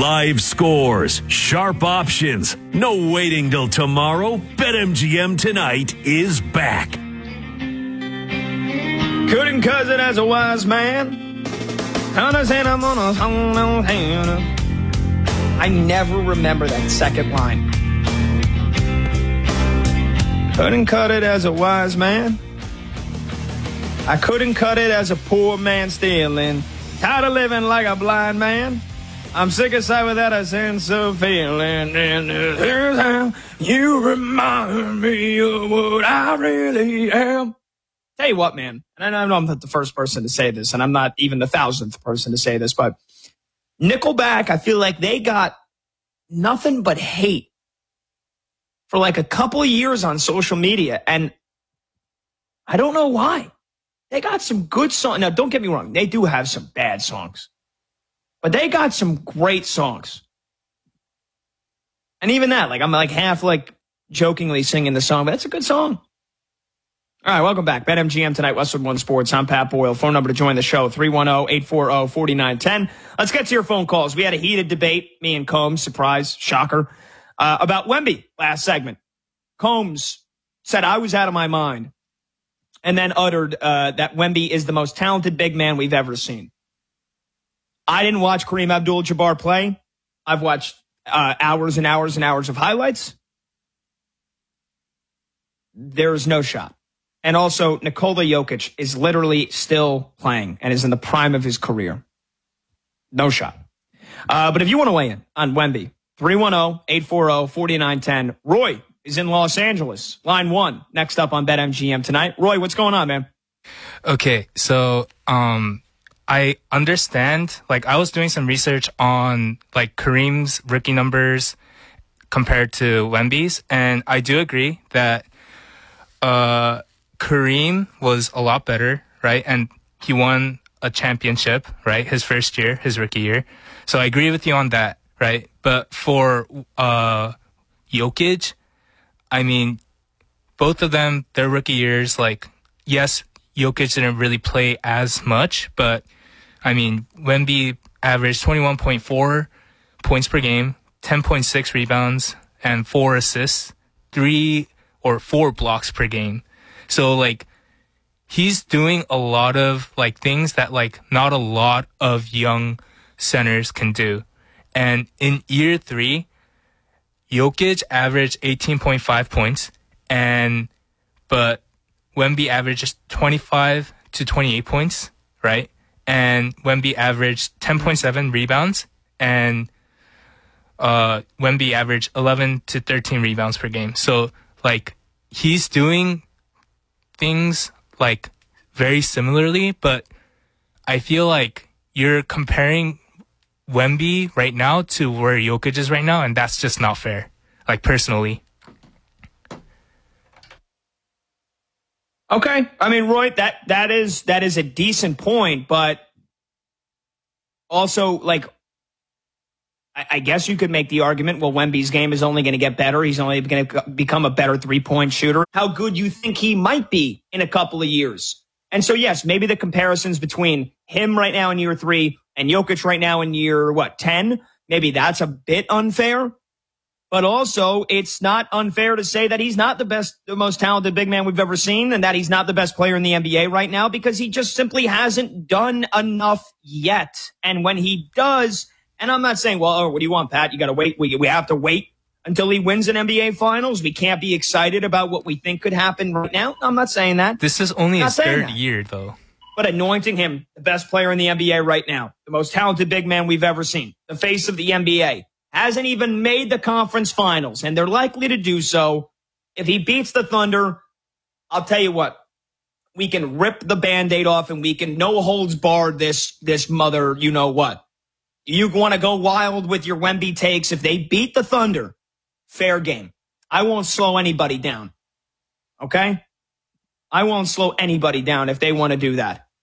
Live scores, sharp options, no waiting till tomorrow. BetMGM tonight is back. Couldn't cause it as a wise man. I never remember that second line. Couldn't cut it as a wise man. I couldn't cut it as a poor man stealing. Tired of living like a blind man. I'm sick aside without a sense of feeling. And here's how you remind me of what I really am. Tell you what, man, and I know I'm not the first person to say this, and I'm not even the 1,000th person to say this, but Nickelback, I feel like they got nothing but hate for like a couple of years on social media, and I don't know why. They got some good songs. Now, don't get me wrong. They do have some bad songs, but they got some great songs. And even that, like, I'm like half like jokingly singing the song, but it's a good song. All right, welcome back. BetMGM tonight, Westwood One Sports. I'm Pat Boyle. Phone number to join the show, 310-840-4910. Let's get to your phone calls. We had a heated debate, me and Combs, surprise, shocker, about Wemby last segment. Combs said I was out of my mind and then uttered that Wemby is the most talented big man we've ever seen. I didn't watch Kareem Abdul-Jabbar play. I've watched hours and hours and hours of highlights. There's no shot. And also, Nikola Jokic is literally still playing and is in the prime of his career. No shot. But if you want to weigh in on Wemby, 310-840-4910. Roy is in Los Angeles. Line 1, next up on BetMGM tonight. Roy, what's going on, man? Okay, so I understand. Like, I was doing some research on like Kareem's rookie numbers compared to Wemby's, and I do agree that Kareem was a lot better, right? And he won a championship, right? His first year, his rookie year. So I agree with you on that, right? But for Jokic, I mean, both of them, their rookie years, like, yes, Jokic didn't really play as much, but I mean, Wemby averaged 21.4 points per game, 10.6 rebounds, and 4 assists, 3 or 4 blocks per game. So, like, he's doing a lot of, like, things that, like, not a lot of young centers can do. And in year 3, Jokic averaged 18.5 points, but Wemby averaged 25 to 28 points, right? And Wemby averaged 10.7 rebounds, and Wemby averaged 11 to 13 rebounds per game. So, like, he's doing things like very similarly, but I feel like you're comparing Wemby right now to where Jokic is right now, and that's just not fair, like, personally. Okay. I mean, Roy, that is a decent point, but also, like, I guess you could make the argument, well, Wemby's game is only going to get better. He's only going to become a better three-point shooter. How good you think he might be in a couple of years. And so, yes, maybe the comparisons between him right now in year 3 and Jokic right now in year, 10? Maybe that's a bit unfair. But also, it's not unfair to say that he's not the most talented big man we've ever seen and that he's not the best player in the NBA right now because he just simply hasn't done enough yet. And when he does, and I'm not saying, well, what do you want, Pat? You got to wait. We have to wait until he wins an NBA Finals. We can't be excited about what we think could happen right now. I'm not saying that. This is only his third year, though. But anointing him the best player in the NBA right now, the most talented big man we've ever seen, the face of the NBA, hasn't even made the conference finals, and they're likely to do so. If he beats the Thunder, I'll tell you what, we can rip the Band-Aid off and we can no holds barred this mother, you know what. You want to go wild with your Wemby takes. If they beat the Thunder, fair game. I won't slow anybody down. Okay? I won't slow anybody down if they want to do that.